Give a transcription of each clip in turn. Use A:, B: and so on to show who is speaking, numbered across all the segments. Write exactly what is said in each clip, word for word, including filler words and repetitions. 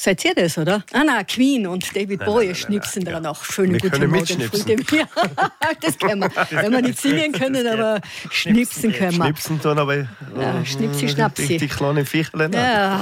A: Seid ihr das, oder? Ah nein, Queen und David
B: Nein,
A: Bowie
B: nein, nein,
A: schnipsen
B: nein,
A: dann
B: ja.
A: auch. Schöne
B: Wir
A: gute
B: können
A: Morgen.
B: mitschnipsen.
A: Früh. Ja, das können wir. Wenn wir nicht singen können, aber schnipsen können wir.
B: Schnipsen tun aber äh,
A: Ja, Schnipsi, Schnapsi.
B: die kleinen Viecherlein.
A: Ja.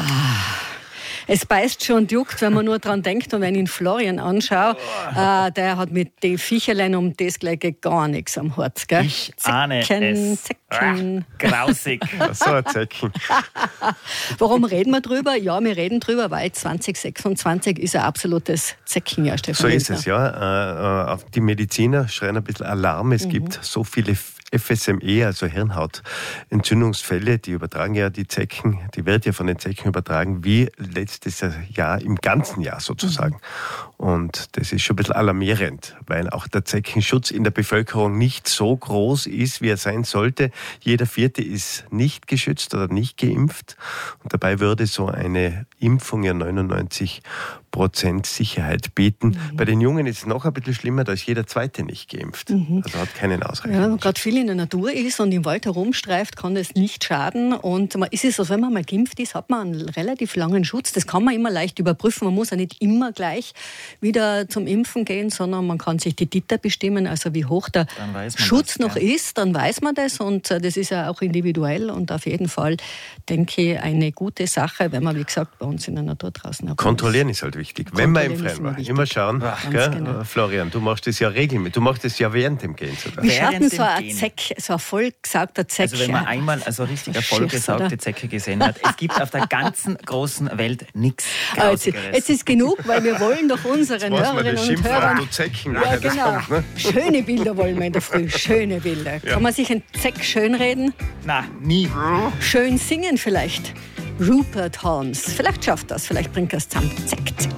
A: Es beißt schon und juckt, wenn man nur dran denkt. Und wenn ich ihn Florian anschaue, äh, der hat mit den Viecherlein um das Gleiche gar nichts am Herz. Gell?
C: Ich ahne
A: Zecken,
C: es.
A: Zecken.
C: Ah, grausig.
B: So ein Zecken.
A: Warum reden wir drüber? Ja, wir reden drüber, weil zwanzig sechsundzwanzig ist ein absolutes Zeckenjahr, Stefan
B: So ist
A: Lindner.
B: es, ja. Äh, Die Mediziner schreien ein bisschen Alarm. Es mhm. gibt so viele F S M E, also Hirnhautentzündungsfälle, die übertragen ja die Zecken, die wird ja von den Zecken übertragen, wie letztes Jahr im ganzen Jahr sozusagen. Mhm. Und das ist schon ein bisschen alarmierend, weil auch der Zeckenschutz in der Bevölkerung nicht so groß ist, wie er sein sollte. Jeder Vierte ist nicht geschützt oder nicht geimpft. Und dabei würde so eine Impfung ja neunundneunzig Prozent Sicherheit bieten. Mhm. Bei den Jungen ist es noch ein bisschen schlimmer, da ist jeder Zweite nicht geimpft. Mhm. Also hat keinen ausreichenden
A: Ja, wenn man gerade viel in der Natur ist und im Wald herumstreift, kann das nicht schaden. Und man ist es so, wenn man mal geimpft ist, hat man einen relativ langen Schutz. Das kann man immer leicht überprüfen. Man muss ja nicht immer gleich wieder zum Impfen gehen, sondern man kann sich die Titer bestimmen, also wie hoch der Schutz das, noch ja. ist, dann weiß man das. Und das ist ja auch individuell und auf jeden Fall, denke ich, eine gute Sache, wenn man, wie gesagt, bei uns in der Natur draußen hat.
B: Kontrollieren ist halt wichtig. Wenn man im Freien war, immer schauen. Gell? Genau. Florian, du machst das ja regelmäßig. Du machst das ja während dem Gehen sogar.
A: Wie schaut denn so ein Zeck, so ein vollgesaugter Zeck?
C: Also wenn man einmal also richtig eine vollgesaugte Zecke gesehen hat, es gibt auf der ganzen großen Welt nichts Grausigeres.
A: Jetzt, jetzt ist genug, weil wir wollen doch unseren Hörerinnen und Hörern...
B: Du Zecken,
A: ja, genau. Kommt, ne? Schöne Bilder wollen wir in der Früh. Schöne Bilder. Ja. Kann man sich einen Zeck schönreden?
C: Na, nie.
A: Schön singen vielleicht. Rupert Holmes. Vielleicht schafft das, vielleicht bringt er es zusammen. Zeck, Zeck.